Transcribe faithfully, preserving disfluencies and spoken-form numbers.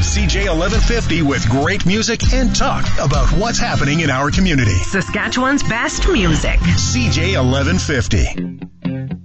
of C J eleven fifty with great music and talk about what's happening in our community. Saskatchewan's best music. C J eleven fifty.